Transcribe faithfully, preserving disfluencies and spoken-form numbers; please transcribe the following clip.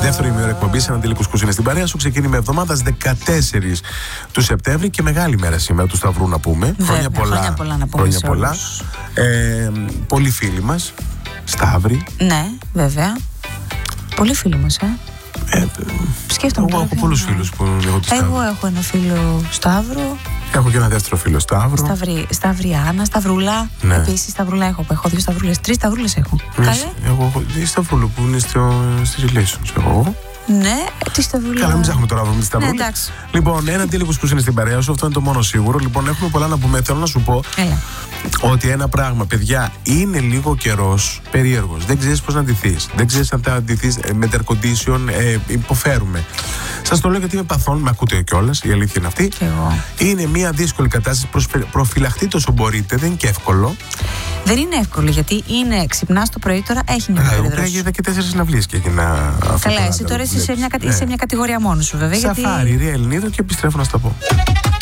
Δεύτερο ημίωρο εκπομπής, ένα Αντίλη Κουσκούς είναι στην παρέα σου. Ξεκίνημα εβδομάδας δεκατέσσερις του Σεπτέμβρη και μεγάλη μέρα σήμερα του Σταυρού να πούμε. Βέβαια, χρόνια πολλά. Χρόνια πολλά να πούμε. Χρόνια πολλά. Ε, πολλοί φίλοι μας. Σταύροι. Ναι, βέβαια. Πολλοί φίλοι μας, ε. Ε, Σκέφτομαι. Εγώ έχω πολλούς φίλους που έχω τη Σταύρου. Εγώ έχω ένα φίλο Σταύρο. Έχω και ένα δεύτερο φίλο Σταύρο. Σταυρι, Σταυριάνα, Σταυρούλα. Ναι. Επίσης Σταυρούλα έχω. Έχω δύο Σταυρούλες. Τρεις Σταυρούλες έχω. Ναι, Καλέ. εγώ έχω τη Σταυρούλα που είναι στο, στις relations. Εγώ. Ναι, τη Σταυρούλα. Καλά, μην ψάχνουμε τώρα να βρούμε τη Σταυρούλα. Ναι, εντάξει. Λοιπόν, ένα Αντίλη που είναι στην παρέα σου, αυτό είναι το μόνο σίγουρο. Λοιπόν, έχουμε πολλά να πούμε. Θέλω να σου πω Έλα. ότι ένα πράγμα, παιδιά, είναι λίγο καιρός περίεργος. Δεν ξέρεις πώς να ντυθείς. Δεν ξέρεις αν θα ντυθείς με air condition. Ε, υποφέρουμε. Σας το λέω γιατί είμαι παθών, με ακούτε κιόλας. Η αλήθεια είναι αυτή. Κι εγώ. Είναι μια δύσκολη κατάσταση. Προφυλαχτείτε όσο μπορείτε. Δεν είναι και εύκολο. Δεν είναι εύκολο γιατί είναι ξυπνά το πρωί τώρα, έχει μια Εγώ περίδραση. πήγα και τέσσερις συναυλίες και έγινα. Καλά, εσύ τώρα είσαι σε μια, ναι. σε μια κατηγορία μόνο σου, βέβαια. Σαφάρι, γιατί... Ρία Ελληνίδα και επιστρέφω να στα πω.